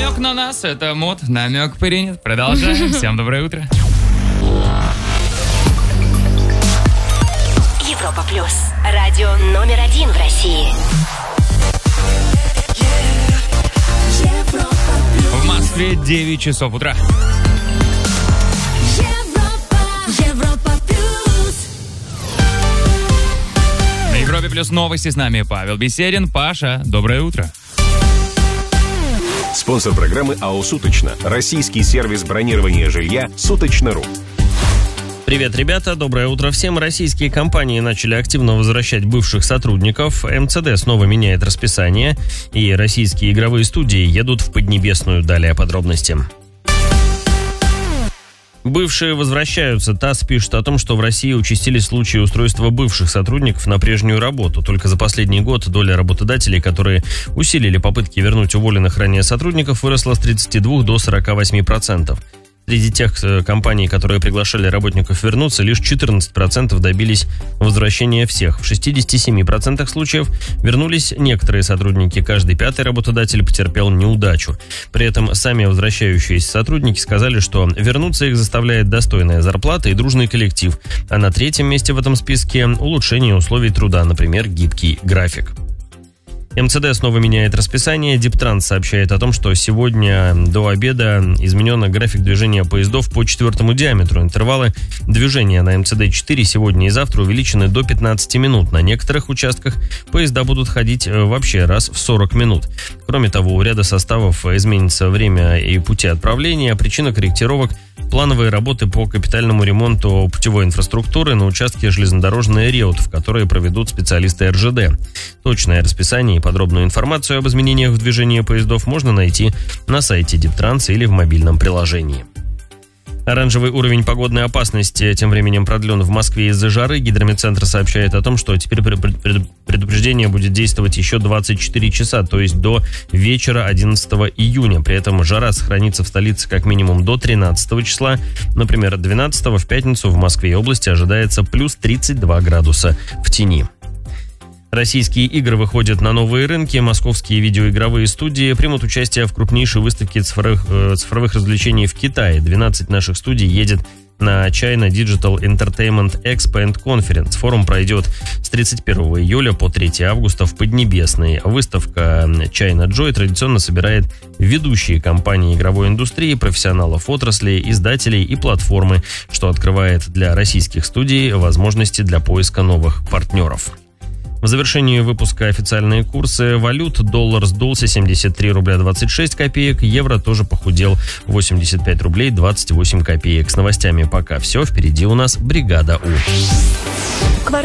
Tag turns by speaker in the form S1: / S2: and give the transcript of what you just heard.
S1: Намек на нас, это мод, намек принят. Продолжаем. Всем доброе утро.
S2: Европа плюс. Радио номер 1 в России.
S1: В Москве 9 часов утра.
S2: Европа плюс.
S1: На Европе плюс новости с нами Павел Беседин. Паша, доброе утро.
S3: Спонсор программы АО «Суточно». Российский сервис бронирования жилья «Суточно.ру».
S4: Привет, ребята, доброе утро всем. Российские компании начали активно возвращать бывших сотрудников. МЦД снова меняет расписание, и российские игровые студии едут в Поднебесную. Далее подробности. Бывшие возвращаются. ТАСС пишет о том, что в России участились случаи устройства бывших сотрудников на прежнюю работу. Только за последний год доля работодателей, которые усилили попытки вернуть уволенных ранее сотрудников, выросла с 32 до 48%. Среди тех компаний, которые приглашали работников вернуться, лишь 14% добились возвращения всех. В 67% случаев вернулись некоторые сотрудники. Каждый пятый работодатель потерпел неудачу. При этом сами возвращающиеся сотрудники сказали, что вернуться их заставляет достойная зарплата и дружный коллектив. А на третьем месте в этом списке улучшение условий труда, например, гибкий график. МЦД снова меняет расписание. Диптранс сообщает о том, что сегодня до обеда изменен график движения поездов по четвертому диаметру. Интервалы движения на МЦД-4 сегодня и завтра увеличены до 15 минут. На некоторых участках поезда будут ходить вообще раз в 40 минут. Кроме того, у ряда составов изменится время и пути отправления. Причина корректировок – плановые работы по капитальному ремонту путевой инфраструктуры на участке железнодорожный Реутов, которые проведут специалисты РЖД. Точное расписание и подробную информацию об изменениях в движении поездов можно найти на сайте Диптранс или в мобильном приложении. Оранжевый уровень погодной опасности тем временем продлен в Москве из-за жары. Гидрометцентр сообщает о том, что теперь предупреждение будет действовать еще 24 часа, то есть до вечера 11 июня. При этом жара сохранится в столице как минимум до 13 числа. Например, 12 в пятницу в Москве и области ожидается плюс 32 градуса в тени. Российские игры выходят на новые рынки. Московские видеоигровые студии примут участие в крупнейшей выставке цифровых развлечений в Китае. 12 наших студий едет на China Digital Entertainment Expo and Conference. Форум пройдет с 31 июля по 3 августа в Поднебесной. Выставка China Joy традиционно собирает ведущие компании игровой индустрии, профессионалов отрасли, издателей и платформы, что открывает для российских студий возможности для поиска новых партнеров. В завершении выпуска официальные курсы валют. Доллар сдулся 73 рубля 26 копеек. Евро тоже похудел 85 рублей 28 копеек. С новостями пока все. Впереди у нас бригада У.